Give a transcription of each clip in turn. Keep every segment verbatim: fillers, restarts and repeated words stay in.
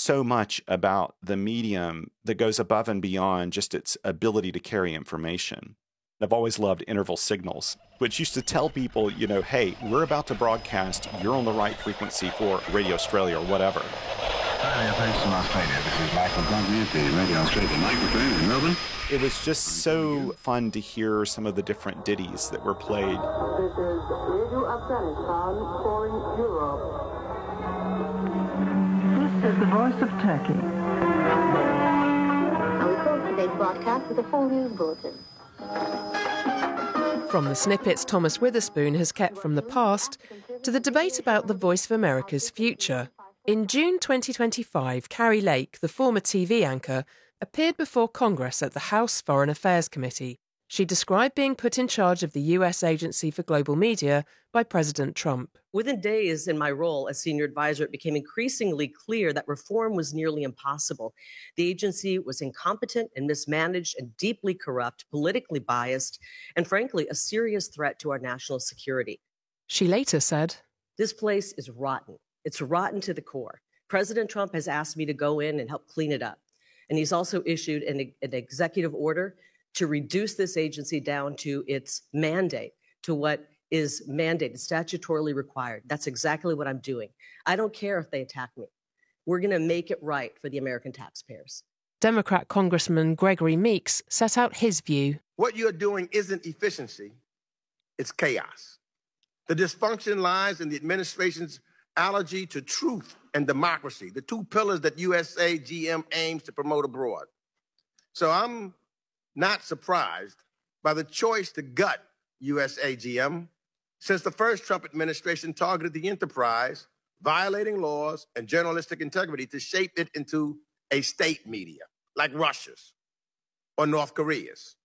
so much about the medium that goes above and beyond just its ability to carry information. I've always loved interval signals, which used to tell people, you know, hey, we're about to broadcast, you're on the right frequency for Radio Australia or whatever. Radio Base in Australia. This is Michael Bluntney at the Radio Australia microphone in Melbourne. It was just so fun to hear some of the different ditties that were played. This is Radio Afghanistan calling Europe. This is the voice of Turkey. I will close today's broadcast with a full news bulletin. From the snippets Thomas Witherspoon has kept from the past to the debate about the Voice of America's future. In June twenty twenty-five, Carrie Lake, the former T V anchor, appeared before Congress at the House Foreign Affairs Committee. She described being put in charge of the U S Agency for Global Media by President Trump. Within days in my role as senior advisor, it became increasingly clear that reform was nearly impossible. The agency was incompetent and mismanaged and deeply corrupt, politically biased, and frankly, a serious threat to our national security. She later said, "This place is rotten. It's rotten to the core. President Trump has asked me to go in and help clean it up. And he's also issued an, an executive order to reduce this agency down to its mandate, to what is mandated, statutorily required. That's exactly what I'm doing. I don't care if they attack me. We're going to make it right for the American taxpayers." Democrat Congressman Gregory Meeks set out his view. What you're doing isn't efficiency, it's chaos. The dysfunction lies in the administration's allergy to truth and democracy, the two pillars that U S A G M aims to promote abroad. So I'm not surprised by the choice to gut U S A G M, since the first Trump administration targeted the enterprise, violating laws and journalistic integrity to shape it into a state media, like Russia's or North Korea's.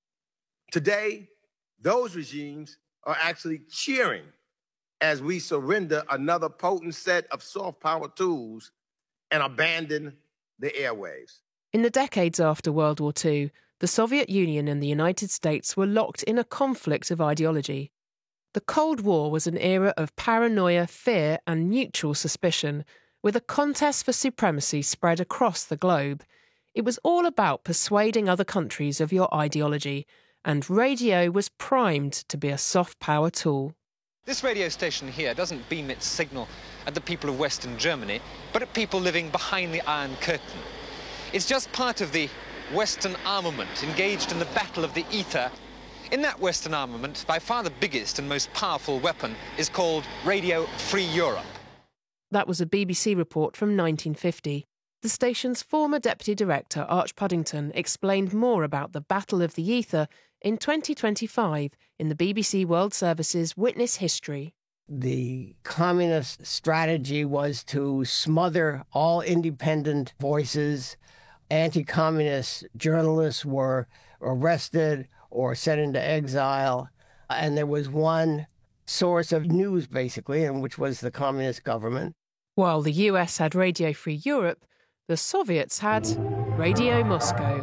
Today, those regimes are actually cheering as we surrender another potent set of soft power tools and abandon the airwaves. In the decades after World War Two, the Soviet Union and the United States were locked in a conflict of ideology. The Cold War was an era of paranoia, fear, and mutual suspicion, with a contest for supremacy spread across the globe. It was all about persuading other countries of your ideology, and radio was primed to be a soft power tool. This radio station here doesn't beam its signal at the people of Western Germany, but at people living behind the Iron Curtain. It's just part of the Western armament engaged in the battle of the ether. In that Western armament, by far the biggest and most powerful weapon is called Radio Free Europe. That was a B B C report from nineteen fifty. The station's former deputy director, Arch Puddington, explained more about the Battle of the Ether in twenty twenty-five in the B B C World Service's Witness History. The communist strategy was to smother all independent voices. Anti-communist journalists were arrested or sent into exile. And there was one source of news, basically, and which was the communist government. While the U S had Radio Free Europe, the Soviets had Radio Moscow.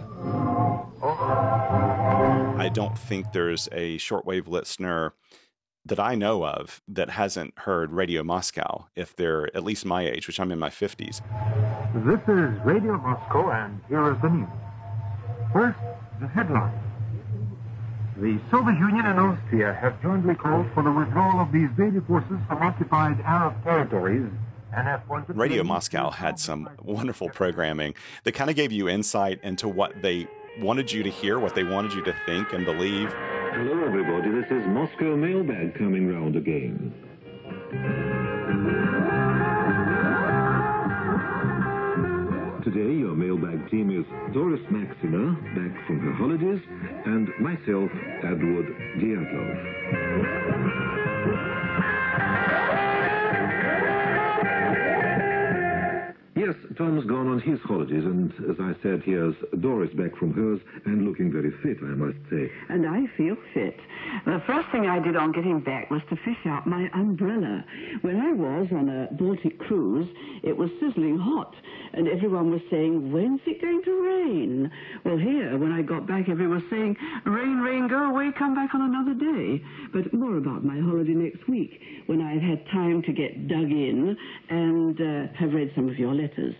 I don't think there's a shortwave listener that I know of that hasn't heard Radio Moscow, if they're at least my age, which I'm in my fifties. This is Radio Moscow, and here is the news. First, the headline. The Soviet Union and Austria have jointly called for the withdrawal of the Israeli forces from occupied Arab territories. Radio Moscow had some wonderful programming that kind of gave you insight into what they wanted you to hear, what they wanted you to think and believe. Hello, everybody. This is Moscow Mailbag coming round again. Today, your mailbag team is Doris Maxima, back from her holidays, and myself, Edward Dyatlov. Yes, Tom's gone on his holidays, and as I said, here's Doris back from hers, and looking very fit, I must say. And I feel fit. The first thing I did on getting back was to fish out my umbrella. When I was on a Baltic cruise, it was sizzling hot, and everyone was saying, when's it going to rain? Well, here, when I got back, everyone was saying, rain, rain, go away, come back on another day. But more about my holiday next week, when I've had time to get dug in and uh, have read some of your letters.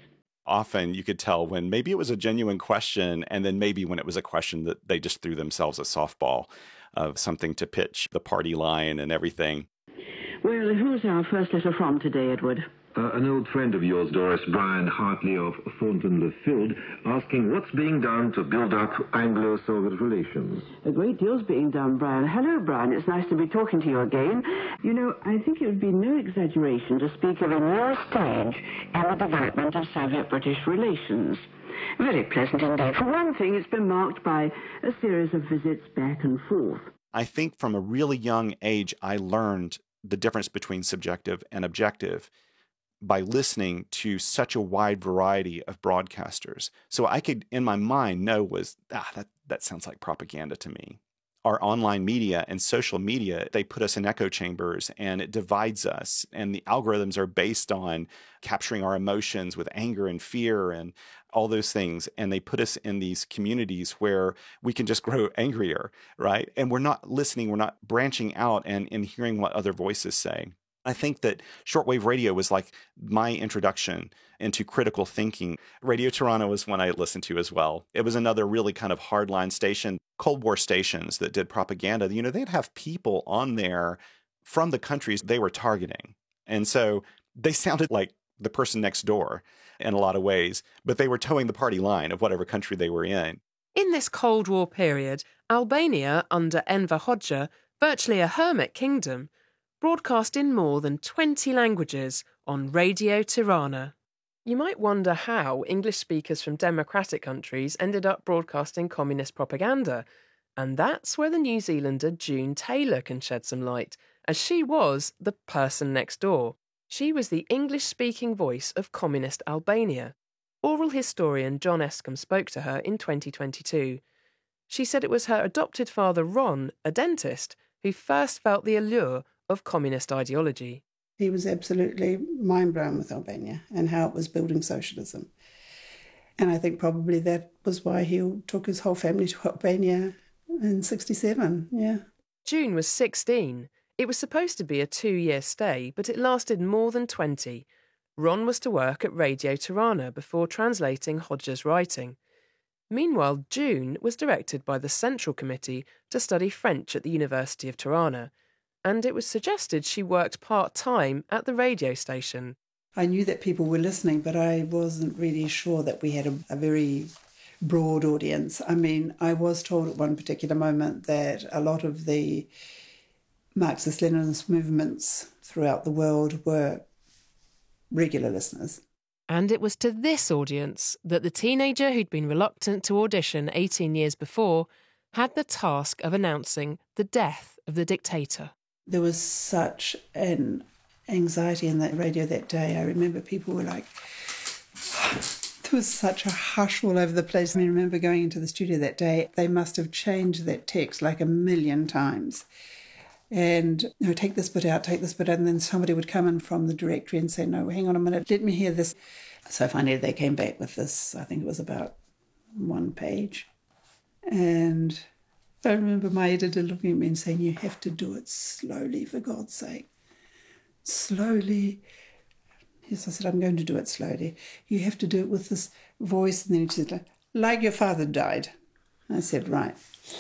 Often you could tell when maybe it was a genuine question, and then maybe when it was a question that they just threw themselves a softball of something to pitch the party line and everything. Well, who's our first letter from today, Edward? Uh, an old friend of yours, Doris, Brian Hartley of Thornton-le-Field, asking what's being done to build up Anglo-Soviet relations. A great deal's being done, Brian. Hello, Brian. It's nice to be talking to you again. You know, I think it would be no exaggeration to speak of a new stage in the development of Soviet-British relations. Very pleasant indeed. For one thing, it's been marked by a series of visits back and forth. I think from a really young age, I learned the difference between subjective and objective by listening to such a wide variety of broadcasters. So I could, in my mind, know was, ah, that, that sounds like propaganda to me. Our online media and social media, they put us in echo chambers and it divides us. And the algorithms are based on capturing our emotions with anger and fear and all those things. And they put us in these communities where we can just grow angrier, right? And we're not listening, we're not branching out and, and hearing what other voices say. I think that shortwave radio was like my introduction into critical thinking. Radio Toronto was one I listened to as well. It was another really kind of hardline station. Cold War stations that did propaganda, you know, they'd have people on there from the countries they were targeting. And so they sounded like the person next door in a lot of ways, but they were towing the party line of whatever country they were in. In this Cold War period, Albania, under Enver Hoxha, virtually a hermit kingdom, broadcast in more than twenty languages on Radio Tirana. You might wonder how English speakers from democratic countries ended up broadcasting communist propaganda, and that's where the New Zealander June Taylor can shed some light, as she was the person next door. She was the English-speaking voice of communist Albania. Oral historian John Escombe spoke to her in twenty twenty-two. She said it was her adopted father Ron, a dentist, who first felt the allure of communist ideology. He was absolutely mind-blown with Albania and how it was building socialism. And I think probably that was why he took his whole family to Albania in sixty-seven, yeah. June was sixteen. It was supposed to be a two-year stay, but it lasted more than twenty. Ron was to work at Radio Tirana before translating Hoxha's writing. Meanwhile, June was directed by the Central Committee to study French at the University of Tirana, and it was suggested she worked part-time at the radio station. I knew that people were listening, but I wasn't really sure that we had a, a very broad audience. I mean, I was told at one particular moment that a lot of the Marxist-Leninist movements throughout the world were regular listeners. And it was to this audience that the teenager who'd been reluctant to audition eighteen years before had the task of announcing the death of the dictator. There was such an anxiety in that radio that day. I remember people were like, there was such a hush all over the place. I mean, I remember going into the studio that day. They must have changed that text like a million times. And, you know, take this bit out, take this bit out. And then somebody would come in from the directory and say, no, hang on a minute, let me hear this. So finally they came back with this, I think it was about one page. And I remember my editor looking at me and saying, you have to do it slowly, for God's sake. Slowly. Yes, I said, I'm going to do it slowly. You have to do it with this voice. And then he said, like your father died. I said, right.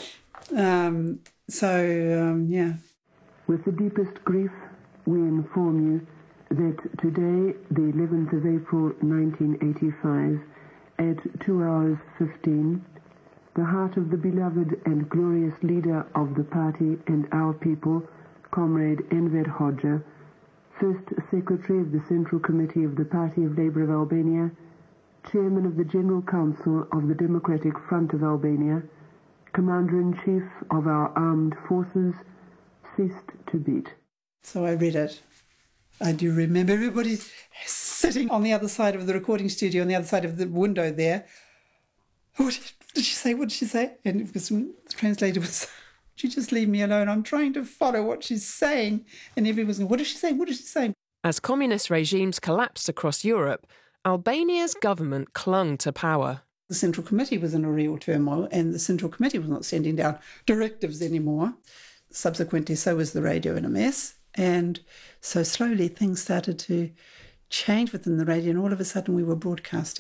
Um, so, um, yeah. With the deepest grief, we inform you that today, the eleventh of April, nineteen eighty-five, at two hours fifteen, the heart of the beloved and glorious leader of the party and our people, Comrade Enver Hoxha, First Secretary of the Central Committee of the Party of Labour of Albania, Chairman of the General Council of the Democratic Front of Albania, Commander-in-Chief of our armed forces, ceased to beat. So I read it. I do remember everybody sitting on the other side of the recording studio, on the other side of the window there. What did she say? What did she say? And it was, the translator was, she just leave me alone. I'm trying to follow what she's saying. And everyone was, what is she saying? What is she saying? As communist regimes collapsed across Europe, Albania's government clung to power. The Central Committee was in a real turmoil, and the Central Committee was not sending down directives anymore. Subsequently, so was the radio in a mess. And so slowly things started to change within the radio, and all of a sudden we were broadcasting